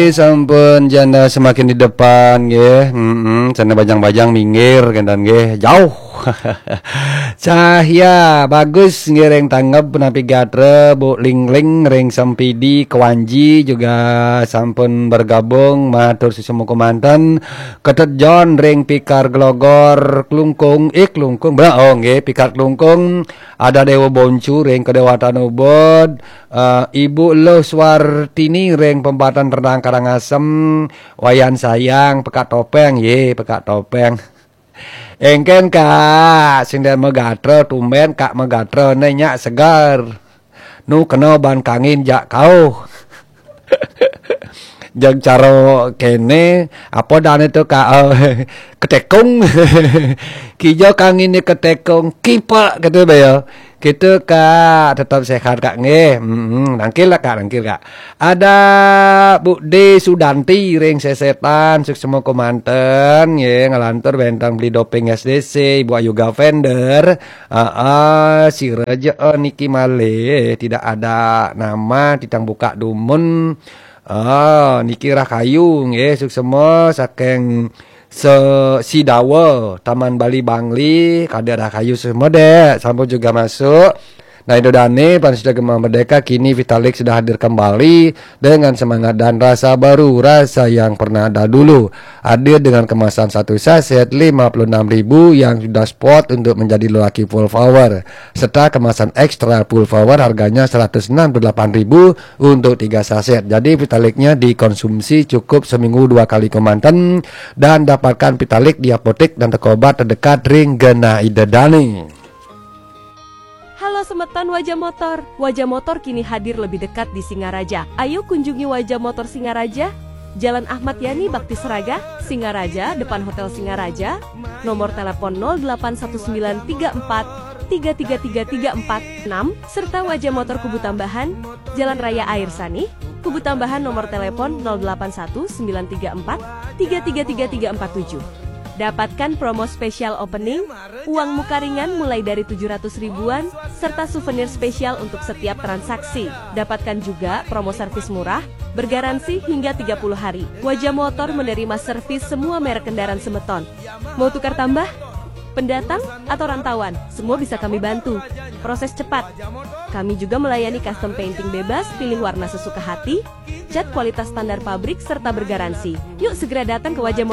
sampun janda semakin di depan nggih. Cenah bajang-bajang minggir kendan nggih, jauh. Cahya bagus nggih reng tanggap penapi gatre Bu Lingling reng Sampidi Kewanji juga sampun bergabung matur susumu kumanten Ketet John reng Pikar Glogor Klungkung Klungkung oh nggih Pikar Klungkung ada Dewa Boncu reng Kedewatan Ubud Ibu Loswartini reng Pembatan Renang Karangasem Wayan Sayang Pekat Topeng Pekat Topeng engken kak sing den megatre tumben kak megatre nenya segar nu kena ban kangin jak kau jeung caro kene apa dan itu kak ketekung kijo kangin di ketekung kipa gitu bae gitu kak tetap sehat kak nggih nangkil kak ada Bu D Sudanti ring sesetan suksemo komanten nggih ngalantur bentang beli doping SDC Ibu Ayu Gavender si Reja Niki Male tidak ada nama ditang buka dumun Niki Rakayu nggih suksemo saking Sidawa Taman Bali Bangli kada Rakayu semua deh sampun juga masuk. Nah itu Dani pan sudah Gema Merdeka kini Vitalik sudah hadir kembali dengan semangat dan rasa baru, rasa yang pernah ada dulu. Hadir dengan kemasan satu saset 56.000 yang sudah spot untuk menjadi lelaki full power. Serta kemasan ekstra full power harganya 168.000 untuk 3 saset. Jadi Vitaliknya dikonsumsi cukup seminggu 2 kali komanten dan dapatkan Vitalik di apotek dan toko obat terdekat ring Gena Ida Dani. Halo semeton Wajah Motor. Wajah Motor kini hadir lebih dekat di Singaraja. Ayo kunjungi Wajah Motor Singaraja, Jalan Ahmad Yani Bakti Seraga, Singaraja, depan Hotel Singaraja. Nomor telepon 0819433346 serta Wajah Motor Kubu Tambahan, Jalan Raya Air Sani, Kubu Tambahan nomor telepon 0819433347. Dapatkan promo spesial opening, uang muka ringan mulai dari 700 ribuan, serta souvenir spesial untuk setiap transaksi. Dapatkan juga promo servis murah, bergaransi hingga 30 hari. Wajah Motor menerima servis semua merek kendaraan semeton. Mau tukar tambah? Pendatang atau rantauan, semua bisa kami bantu. Proses cepat. Kami juga melayani custom painting bebas, pilih warna sesuka hati, cat kualitas standar pabrik, serta bergaransi. Yuk segera datang ke Wajah Motor.